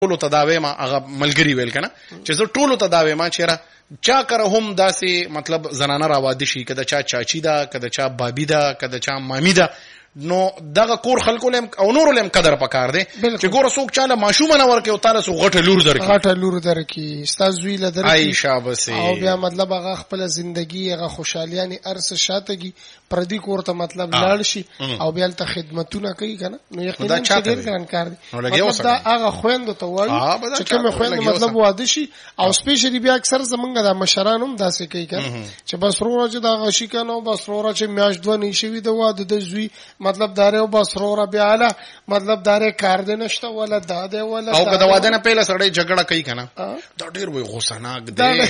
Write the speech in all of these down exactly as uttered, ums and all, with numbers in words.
ټولو ته دا وایم هغه ملګري ویل کنه چې زه ټولو ته دا وایم چې را چا کره هم داسې مطلب زنانه راواده شي که د چا چاچی ده که د چا بابی ده که د چا مامی ده نو دغه کور خلکو لم او نور لم قدر پکار دی چې ګوره څوک چاله ماشومه نه ورکې او تعالی سو غټه لور درکې غټه لور درکې استاد زوی له درکې عائشہ بس او بیا مطلب هغه خپل ژوندۍ هغه خوشحالیانی ارس شاتګي پردي کور ته مطلب لاړ شي او بیا ته خدمتونه کوي کنه نو یقینا ډېر ګران کار دی مطلب دا هغه خويند ته وایي چې کوم خويند مطلب واده شي او سپیشلی بیا اکثر زمونږ د مشران هم داسې کوي کنه چې بس وروره چې دا غشي کنه بس وروره چې میاش دوه نشوي د واده د زوی مطلب داره او بس وروره بیا اله مطلب داره کار دې نشته ولا داده ولا او کدا واده نه پهله سړی جګړه کوي کنه دا ډېر وای غوسناک دی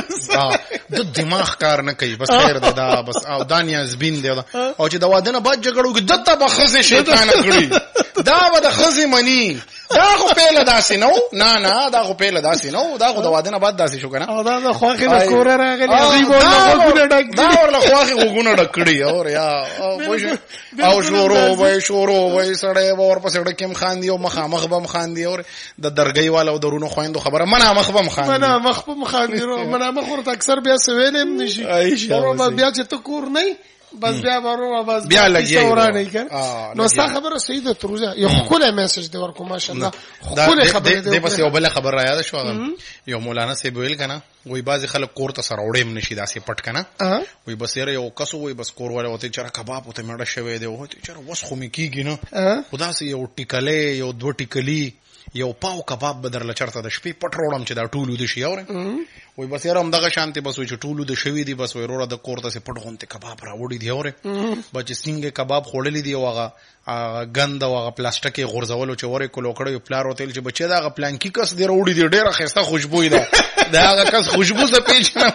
د دماغ کار نه کوي بس خیر ده دا بس او دانیا زبین دی او چې دا واده نه بعد جګړه کوي دته به خزه شیطان کړی دا به د خزه منی دا خو پهله داسې نو نه نه دا خو پهله داسې نو دا خو د واده نه بعد داسې شو کنه او دا د خواخې له کور راغلی غیب وګونه ډک دا ورله خواخې وګونه ډک کړی اور یا او شورو وای شورو وای سړی ور په سړی کې مخاندي او مخامخ به مخاندي اور د درګي والا او درونو خويندو خبره منا مخ به مخاندي منا مخ به مخاندي منا مخ ورته اکثر بیا سویلم نشي او بیا چې ته کور نه بس بیا ورو بس بیا لګي ورانه کړ نو څه خبره سیده تروزه یو خپل میسج دی ورکو ماشاءالله خپل خبره دی بس یو بل خبر را یاد شو یو مولانا سی ویل کنه وای بعضی خلک کور ته سره وړم نشي داسې پټ کنه وای بس یو کسو وای بس کور ولا وته چر کباب وته مړه شوی دی وته چر وس خو می کیږي نه خدا سي یو ټیکلې یو دو ټیکلی یو پاو کباب بدرل چرته د شپې پټ روړم چې دا ټولو د شي اور وای بس یاره هم دغه شانتي بس وای چې ټولو د شوی دی بس وای وروره د کور ته پټ غونته کباب راوړي دی اور بچ سینګه کباب خوړلې دی واغه غند واغه پلاستیکي غورځولو چې وره کولو کړو پلار وتل چې بچي دغه پلانکی کس دی راوړي دی ډیره خسته خوشبو ده دغه کس خوشبو څه پیژنه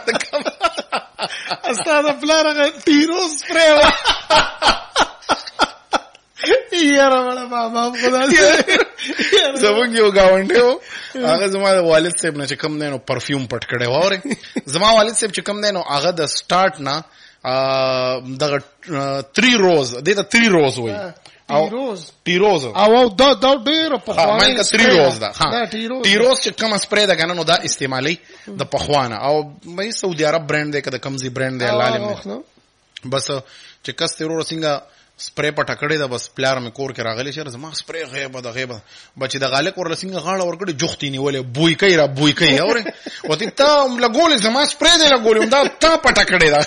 استاد پلار هغه ټیروز پرې یاره ولا بابا خدا دې زمونږ یو گاونډي و هغه زما د والد صاحب نه چې کم دی نو پرفیوم پټ کړی و اور زما والد صاحب چې کم دی نو هغه د سٹارټ نه دغه تری روز دته تری روز وای ټیروز ټیروز او دا دا ډیر په خوانه مانکه تری روز دا ها ټیروز چې کوم سپری دا کنه نو دا استعمالي د پخوانه او مې سعودي عرب برند دی کده کمزي برند دی الله علم بس چې کس ضرور څنګه سپری پټ کړی دا بس پلار مې کور کې راغلی شه زما سپری غیبه د غیبه بچی د غالک ور لسنګ غاړه ورګړي جوختي نیولې بوې کوي را بوې کوي اور وته تا لګول زما سپری دی لګول دا تا پټ کړی دا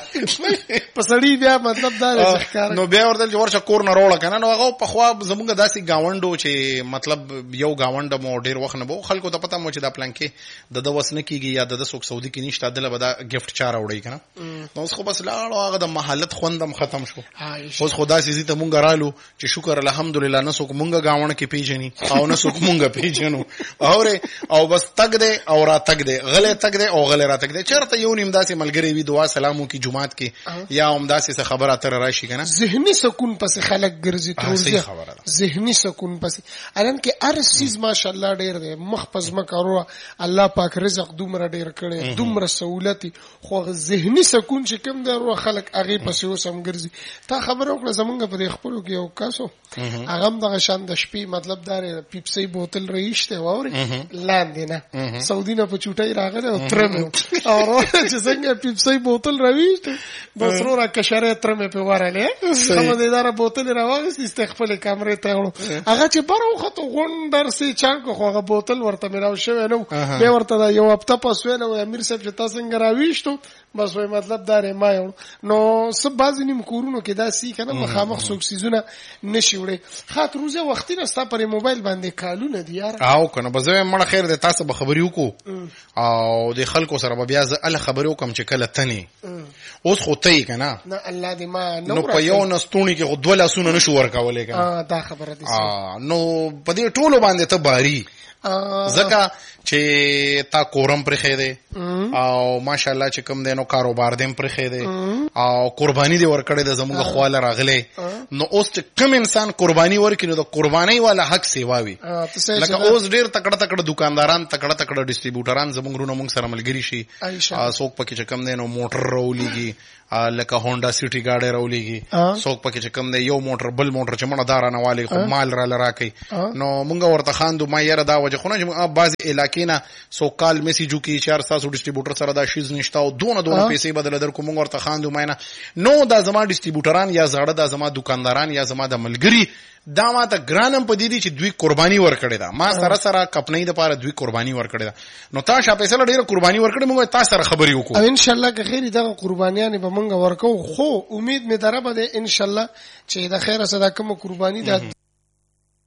پسړی بیا مطلب دا ښکار نو بیا ورته چې ورشه کور نه روړه کنه نو هغه په خوا زمونږ داسې گاونډو چې مطلب یو گاونډ مو ډیر وخت نه بو خلکو ته پته مو چې دا پلان کې د د وسنه کیږي یا د سوک سعودي کې نشته دله به دا گیفت چار وړي کنه نو اوس خو بس لاړو هغه د محلت خوندم ختم شو اوس خدا سي ته مونږ رالو چې شکر الحمدلله نسوک مونږه گاوند کې پیژني او نسوک مونږه پیژنو اور او بس تک دے او را تک دے غلې تک دے او غلې را تک دے چرته یو نیم داسې ملګری وی دعا سلامو کی جمعات کې یا هم داسې خبره تر راشي کنه ذهني سکون پس خلک ګرځي تروزه ذهني سکون پس الان کې هر چیز ماشاءالله ډیر دی مخ پس مکرو الله پاک رزق دومره ډیر کړي دومره سہولت خو ذهني سکون چې کوم دی خلک هغه پس وسم ګرځي تا خبره وکړه زمونږ په خپلو کې یو کاسو هغه هم دغه شان د شپې مطلب دار پیپسي بوتل رئیسته ووري لاندې نه سعودي نه په چوټي راغله او ترمه او چې څنګه پیپسي بوتل رئیسته بس ورا کشره ترمه په وراله سم دې دار بوتل راوغست استخفل کمرې ته هغه چې بارو خطو غونډر سي چانک خو هغه بوتل ورته میراو شوی نو به ورته یو هفته پس ویل او امیر صاحب چې تاسو څنګه راويشتو بس وای مطلب دار ما نو سب بعضی نیم کورونو کې دا سی کنه مخامخ څوک سيزونه نشي وړي خاطر روزه وختي نه ستا پر موبایل باندې کالونه دی یار او کنه بزوی مړه خیر د تاسو به خبري وکړو او د خلکو سره بیا ز ال خبرو کوم چې کله تني اوس خو ته کنه نه الله دې ما نو په یو نستونی کې خو دوله سونه نشو ورکولې کنه ا دا خبره دي نو په دې ټولو باندې ته باری زکه چې تا کورم پر خېده او ماشاءالله چې کوم دینو کاروبار دیم پر خېده او قرباني دی ورکړې د زموږ خواله راغله نو اوس چې کوم انسان قرباني ورکړي نو د قرباني والا حق سیواوي لکه اوس ډیر تکړه تکړه دکانداران تکړه تکړه ډیسټریبیوټران زموږ رونو موږ سره ملګری شي څوک پکې چې کوم دینو موټر راولېږي لکه هونډا سیټي گاډي راولېږي څوک پکې چې کم دی یو موټر بل موټر چې مړه دارانه والي خو مال را لراکي نو مونږ ورته خاندو ما یاره دا وجه خو نه چې بعض علاقې نه سو کال میسیجو کې چار تاسو ډیسټریبیوټر سره دا شیز نشته او دونه دونه پیسې بدل در کوم ورته خاندو مینه نو دا زما ډیسټریبیوټران یا زړه دا زما دکانداران یا زما د ملګری دا ما ته ګرانم په دې دي چې دوی قرباني ورکړي دا ما سره سره کپنۍ د پاره دوی قرباني ورکړي دا نو تاسو پیسې له ډیره قرباني ورکړي موږ تاسو سره خبرې وکړو او ان شاء الله که خیر دا قربانیان به موږ ورکو خو امید مې دربه ده ان شاء الله چې د خیره صدا کوم قرباني ده